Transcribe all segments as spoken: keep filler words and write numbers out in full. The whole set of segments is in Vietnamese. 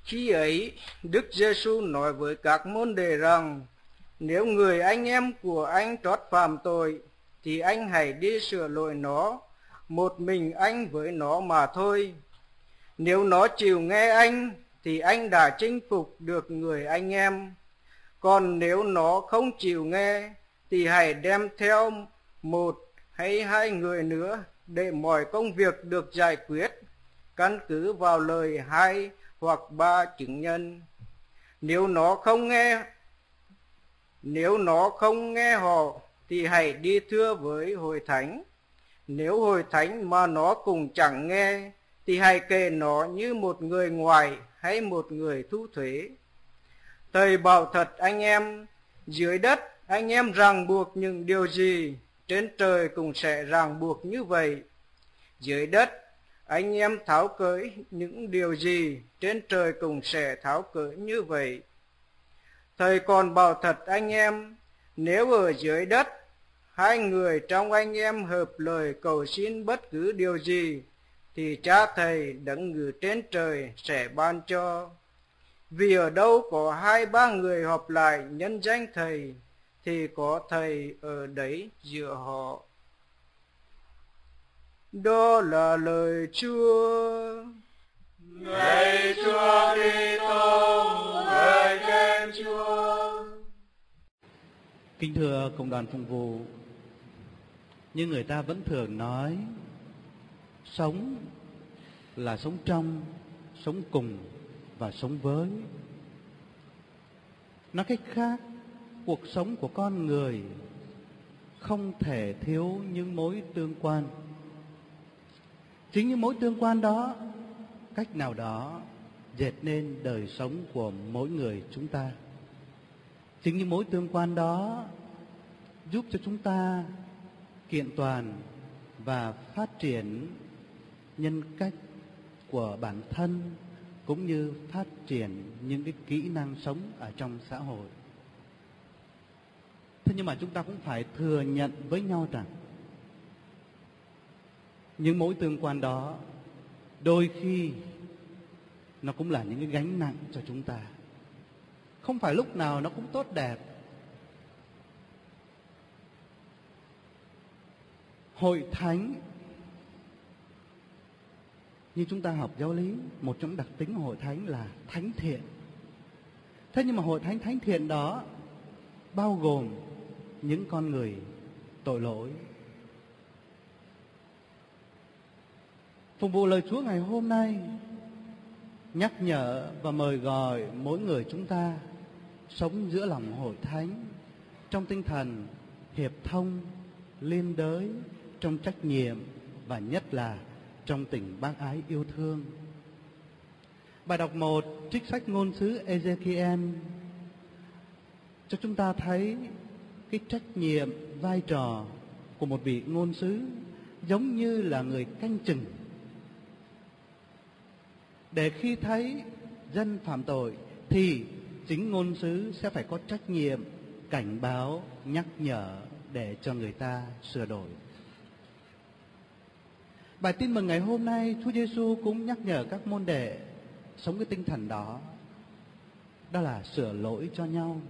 Khi ấy, Đức Giêsu nói với các môn đệ rằng, nếu người anh em của anh trót phạm tội, thì anh hãy đi sửa lỗi nó, một mình anh với nó mà thôi. Nếu nó chịu nghe anh, thì anh đã chinh phục được người anh em. Còn nếu nó không chịu nghe, thì hãy đem theo một hay hai người nữa, để mọi công việc được giải quyết, căn cứ vào lời hai hoặc ba chứng nhân. Nếu nó không nghe, nếu nó không nghe họ, thì hãy đi thưa với hội thánh. Nếu hội thánh mà nó cũng chẳng nghe, thì hãy kể nó như một người ngoài hay một người thu thuế. Thầy bảo thật anh em, dưới đất anh em ràng buộc những điều gì, trên trời cũng sẽ ràng buộc như vậy. Dưới đất anh em tháo cởi những điều gì, trên trời cũng sẽ tháo cởi như vậy. Thầy còn bảo thật anh em, nếu ở dưới đất hai người trong anh em hợp lời cầu xin bất cứ điều gì, thì Cha Thầy đấng ngự trên trời sẽ ban cho. Vì ở đâu có hai ba người họp lại nhân danh Thầy, thì có Thầy ở đấy giữa họ. Đó là lời Chúa. Lạy Chúa Kitô, ngợi khen Chúa. Kính thưa cộng đoàn phụng vụ, như người ta vẫn thường nói, sống là sống trong, sống cùng và sống với. Nói cách khác, cuộc sống của con người không thể thiếu những mối tương quan. Chính những mối tương quan đó, cách nào đó dệt nên đời sống của mỗi người chúng ta. Chính những mối tương quan đó giúp cho chúng ta kiện toàn và phát triển nhân cách của bản thân, cũng như phát triển những cái kỹ năng sống ở trong xã hội. Thế nhưng mà chúng ta cũng phải thừa nhận với nhau rằng những mối tương quan đó đôi khi nó cũng là những cái gánh nặng cho chúng ta. Không phải lúc nào nó cũng tốt đẹp. Hội thánh, như chúng ta học giáo lý, một trong đặc tính của hội thánh là thánh thiện. Thế nhưng mà hội thánh thánh thiện đó bao gồm những con người tội lỗi. Phục vụ lời Chúa ngày hôm nay nhắc nhở và mời gọi mỗi người chúng ta sống giữa lòng hội thánh trong tinh thần hiệp thông, liên đới, trong trách nhiệm và nhất là trong tình bác ái yêu thương. Bài đọc một trích sách ngôn sứ Ezekiel cho chúng ta thấy cái trách nhiệm, vai trò của một vị ngôn sứ giống như là người canh chừng, để khi thấy dân phạm tội thì chính ngôn sứ sẽ phải có trách nhiệm cảnh báo, nhắc nhở để cho người ta sửa đổi. Bài tin mừng ngày hôm nay, Chúa Giêsu cũng nhắc nhở các môn đệ sống cái tinh thần đó, đó là sửa lỗi cho nhau.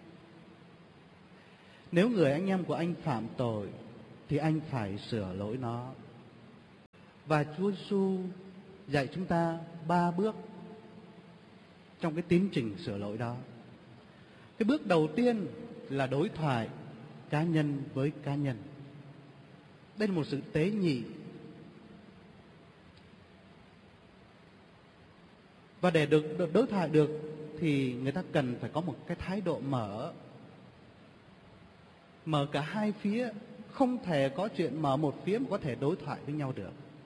Nếu người anh em của anh phạm tội thì anh phải sửa lỗi nó. Và Chúa Giêsu dạy chúng ta ba bước trong cái tiến trình sửa lỗi đó. Cái bước đầu tiên là đối thoại cá nhân với cá nhân. Đây là một sự tế nhị. Và để được đối thoại được thì người ta cần phải có một cái thái độ mở. Mở cả hai phía. Không thể có chuyện mở một phía mà có thể đối thoại với nhau được.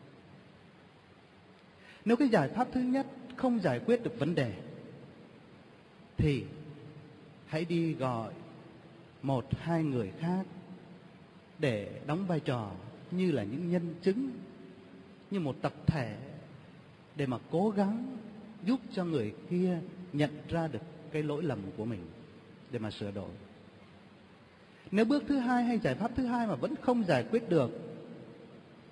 Nếu cái giải pháp thứ nhất không giải quyết được vấn đề thì hãy đi gọi một hai người khác để đóng vai trò như là những nhân chứng, như một tập thể, để mà cố gắng giúp cho người kia nhận ra được cái lỗi lầm của mình để mà sửa đổi. Nếu bước thứ hai hay giải pháp thứ hai mà vẫn không giải quyết được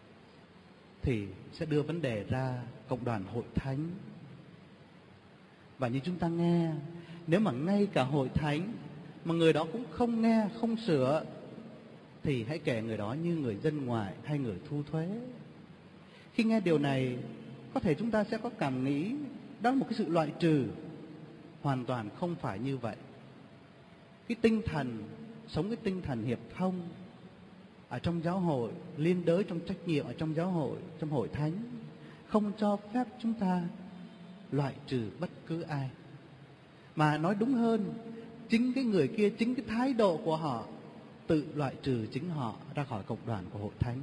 thì sẽ đưa vấn đề ra cộng đoàn hội thánh Và như chúng ta nghe, nếu mà ngay cả hội thánh mà người đó cũng không nghe, không sửa, thì hãy kể người đó như người dân ngoại hay người thu thuế. Khi nghe điều này, có thể chúng ta sẽ có cảm nghĩ đó là một cái sự loại trừ. Hoàn toàn không phải như vậy. Cái tinh thần, sống cái tinh thần hiệp thông ở trong giáo hội, liên đới trong trách nhiệm ở trong giáo hội, trong hội thánh, không cho phép chúng ta loại trừ bất cứ ai. Mà nói đúng hơn, chính cái người kia, chính cái thái độ của họ tự loại trừ chính họ ra khỏi cộng đoàn của hội thánh.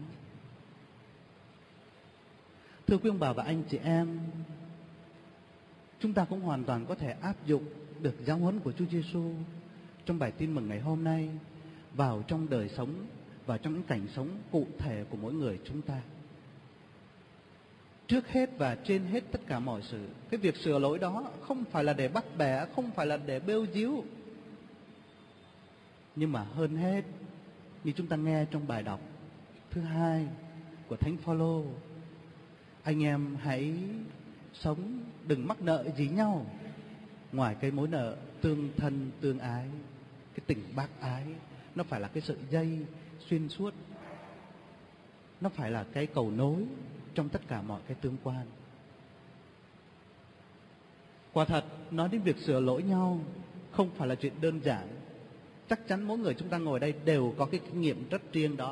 Thưa quý ông bà và anh chị em, chúng ta cũng hoàn toàn có thể áp dụng được giáo huấn của Chúa Giêsu trong bài tin mừng ngày hôm nay vào trong đời sống và trong những cảnh sống cụ thể của mỗi người chúng ta. Trước hết và trên hết tất cả mọi sự, cái việc sửa lỗi đó không phải là để bắt bẻ, không phải là để bêu díu, nhưng mà hơn hết, như chúng ta nghe trong bài đọc thứ hai của Thánh Phaolô, anh em hãy sống đừng mắc nợ gì nhau ngoài cái mối nợ tương thân tương ái. Cái tình bác ái nó phải là cái sợi dây xuyên suốt, nó phải là cái cầu nối trong tất cả mọi cái tương quan. Quả thật, nói đến việc sửa lỗi nhau không phải là chuyện đơn giản. Chắc chắn mỗi người chúng ta ngồi đây đều có cái kinh nghiệm rất riêng đó.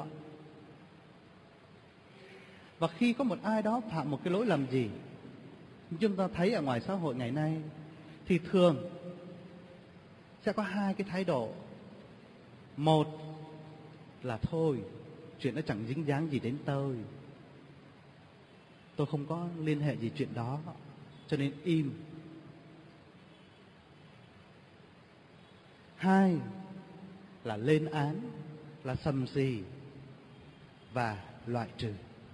Và khi có một ai đó phạm một cái lỗi lầm gì, chúng ta thấy ở ngoài xã hội ngày nay, thì thường sẽ có hai cái thái độ. Một là thôi, chuyện đó chẳng dính dáng gì đến tôi, tôi không có liên hệ gì chuyện đó, cho nên im. Hai là lên án, là sầm xì và loại trừ.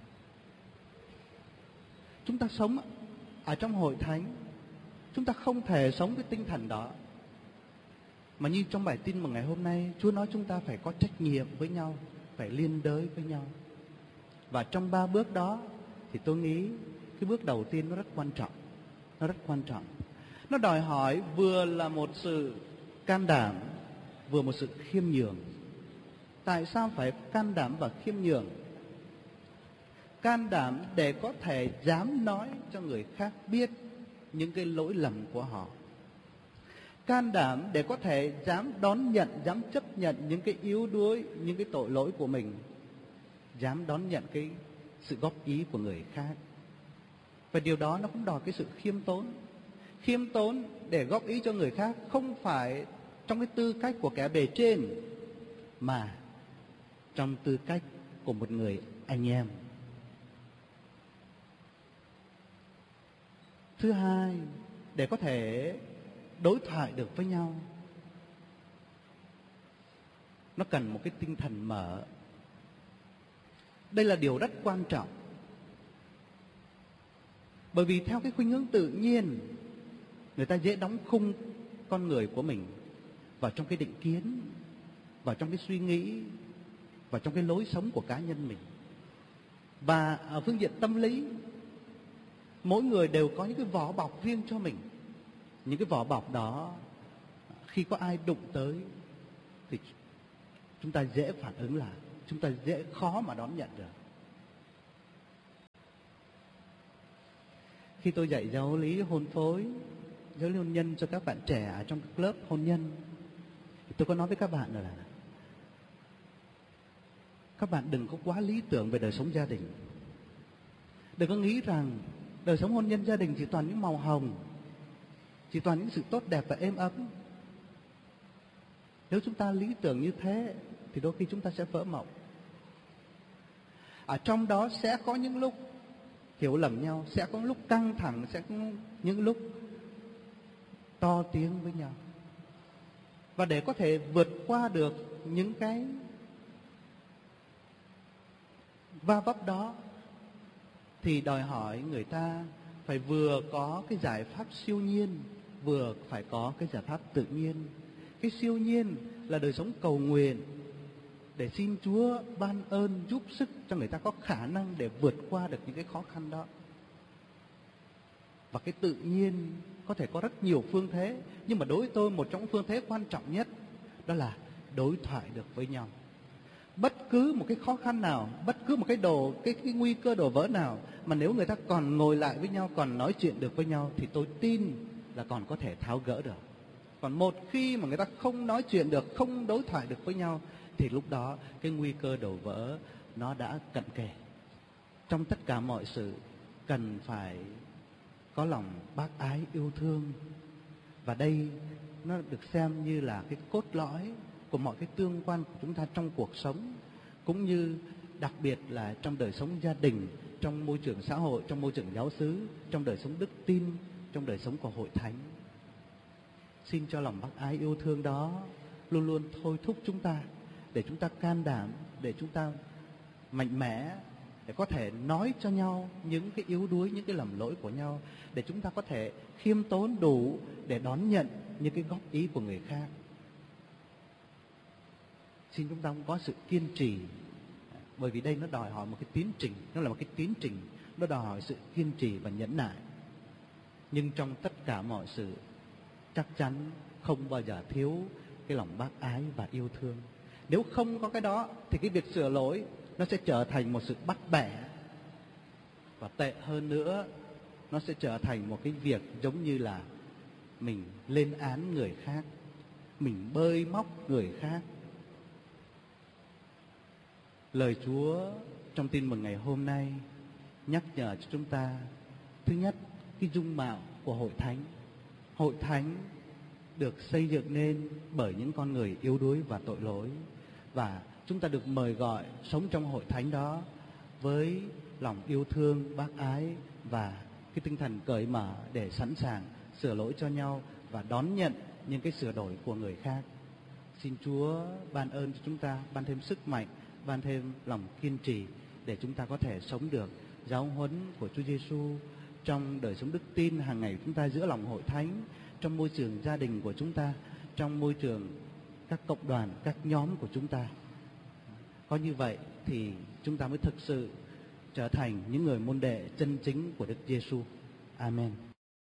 Chúng ta sống ở trong hội thánh, chúng ta không thể sống cái tinh thần đó. Mà như trong bài tin mừng ngày hôm nay, Chúa nói chúng ta phải có trách nhiệm với nhau, phải liên đới với nhau. Và trong ba bước đó thì tôi nghĩ cái bước đầu tiên nó rất quan trọng. Nó rất quan trọng. Nó đòi hỏi vừa là một sự can đảm, vừa một sự khiêm nhường. Tại sao phải can đảm và khiêm nhường? Can đảm để có thể dám nói cho người khác biết những cái lỗi lầm của họ. Can đảm để có thể dám đón nhận, dám chấp nhận những cái yếu đuối, những cái tội lỗi của mình. Dám đón nhận cái sự góp ý của người khác. Và điều đó nó cũng đòi cái sự khiêm tốn. Khiêm tốn để góp ý cho người khác không phải trong cái tư cách của kẻ bề trên, mà trong tư cách của một người anh em. Thứ hai, để có thể đối thoại được với nhau, nó cần một cái tinh thần mở. Đây là điều rất quan trọng. Bởi vì theo cái khuynh hướng tự nhiên, người ta dễ đóng khung con người của mình vào trong cái định kiến, vào trong cái suy nghĩ, vào trong cái lối sống của cá nhân mình. Và ở phương diện tâm lý, mỗi người đều có những cái vỏ bọc riêng cho mình. Những cái vỏ bọc đó, khi có ai đụng tới thì chúng ta dễ phản ứng lại, chúng ta dễ khó mà đón nhận được. Khi tôi dạy giáo lý hôn phối, giáo lý hôn nhân cho các bạn trẻ ở trong các lớp hôn nhân, tôi có nói với các bạn là các bạn đừng có quá lý tưởng về đời sống gia đình. Đừng có nghĩ rằng đời sống hôn nhân gia đình chỉ toàn những màu hồng, chỉ toàn những sự tốt đẹp và êm ấm. Nếu chúng ta lý tưởng như thế thì đôi khi chúng ta sẽ vỡ mộng. Ở trong đó sẽ có những lúc hiểu lầm nhau, sẽ có lúc căng thẳng, sẽ có những lúc to tiếng với nhau. Và để có thể vượt qua được những cái va vấp đó thì đòi hỏi người ta phải vừa có cái giải pháp siêu nhiên, vừa phải có cái giải pháp tự nhiên. Cái siêu nhiên là đời sống cầu nguyện, để xin Chúa ban ơn giúp sức cho người ta có khả năng để vượt qua được những cái khó khăn đó. Và cái tự nhiên có thể có rất nhiều phương thế, nhưng mà đối với tôi một trong phương thế quan trọng nhất đó là đối thoại được với nhau. Bất cứ một cái khó khăn nào, bất cứ một cái đồ cái, cái nguy cơ đổ vỡ nào mà nếu người ta còn ngồi lại với nhau, còn nói chuyện được với nhau thì tôi tin là còn có thể tháo gỡ được. Còn một khi mà người ta không nói chuyện được, không đối thoại được với nhau thì lúc đó cái nguy cơ đổ vỡ nó đã cận kề. Trong tất cả mọi sự cần phải có lòng bác ái yêu thương. Và đây nó được xem như là cái cốt lõi của mọi cái tương quan của chúng ta trong cuộc sống, cũng như đặc biệt là trong đời sống gia đình, trong môi trường xã hội, trong môi trường giáo xứ, trong đời sống đức tin, trong đời sống của hội thánh. Xin cho lòng bác ái yêu thương đó luôn luôn thôi thúc chúng ta, để chúng ta can đảm, để chúng ta mạnh mẽ, để có thể nói cho nhau những cái yếu đuối, những cái lầm lỗi của nhau, để chúng ta có thể khiêm tốn đủ để đón nhận những cái góp ý của người khác. Xin chúng ta cũng có sự kiên trì, bởi vì đây nó đòi hỏi một cái tiến trình, nó là một cái tiến trình, nó đòi hỏi sự kiên trì và nhẫn nại. Nhưng trong tất cả mọi sự chắc chắn không bao giờ thiếu cái lòng bác ái và yêu thương. Nếu không có cái đó thì cái việc sửa lỗi nó sẽ trở thành một sự bắt bẻ, và tệ hơn nữa, nó sẽ trở thành một cái việc giống như là mình lên án người khác, mình bơi móc người khác. Lời Chúa trong tin mừng ngày hôm nay nhắc nhở cho chúng ta, thứ nhất, cái dung mạo của hội thánh. Hội thánh được xây dựng nên bởi những con người yếu đuối và tội lỗi, và chúng ta được mời gọi sống trong hội thánh đó với lòng yêu thương, bác ái và cái tinh thần cởi mở để sẵn sàng sửa lỗi cho nhau và đón nhận những cái sửa đổi của người khác. Xin Chúa ban ơn cho chúng ta, ban thêm sức mạnh, ban thêm lòng kiên trì để chúng ta có thể sống được giáo huấn của Chúa Giêsu trong đời sống đức tin hàng ngày chúng ta, giữa lòng hội thánh, trong môi trường gia đình của chúng ta, trong môi trường các cộng đoàn, các nhóm của chúng ta. Có như vậy thì chúng ta mới thực sự trở thành những người môn đệ chân chính của Đức Giêsu. Amen.